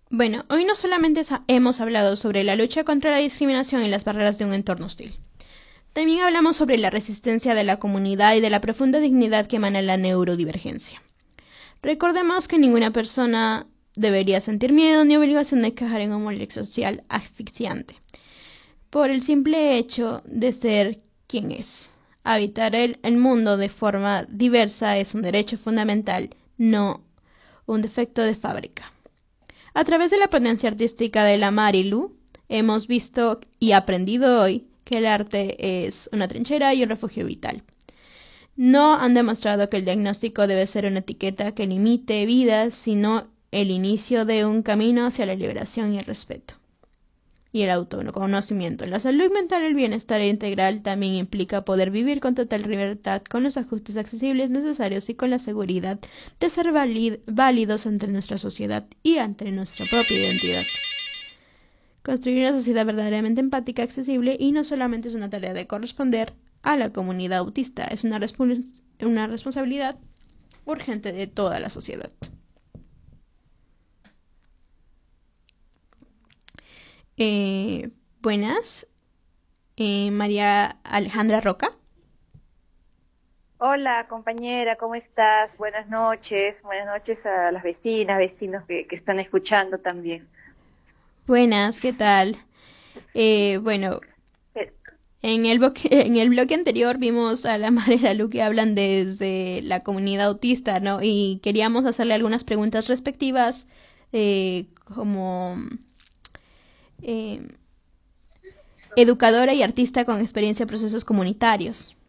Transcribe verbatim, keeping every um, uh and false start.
Bueno, hoy no solamente sa- hemos hablado sobre la lucha contra la discriminación y las barreras de un entorno hostil. También hablamos sobre la resistencia de la comunidad y de la profunda dignidad que emana la neurodivergencia. Recordemos que ninguna persona debería sentir miedo ni obligación de encajar en un molde social asfixiante, por el simple hecho de ser quien es. Habitar el, el mundo de forma diversa es un derecho fundamental, no un defecto de fábrica. A través de la ponencia artística de la Marilu, hemos visto y aprendido hoy que el arte es una trinchera y un refugio vital. No han demostrado que el diagnóstico debe ser una etiqueta que limite vidas, sino el inicio de un camino hacia la liberación y el respeto. Y el autoconocimiento. La salud mental y el bienestar integral también implica poder vivir con total libertad, con los ajustes accesibles necesarios y con la seguridad de ser válidos ante nuestra sociedad y ante nuestra propia identidad. Construir una sociedad verdaderamente empática, accesible y no solamente es una tarea de corresponder a la comunidad autista, es una, respons una responsabilidad urgente de toda la sociedad. Eh, buenas, eh, María Alejandra Roca. Hola compañera, ¿cómo estás? Buenas noches, buenas noches a las vecinas, vecinos que, que están escuchando también. Buenas, ¿qué tal? Eh, bueno, Eh, en el, bloque, en el bloque anterior vimos a la María Lu que hablan desde la comunidad autista, ¿no? Y queríamos hacerle algunas preguntas respectivas, eh, como eh, educadora y artista con experiencia en procesos comunitarios.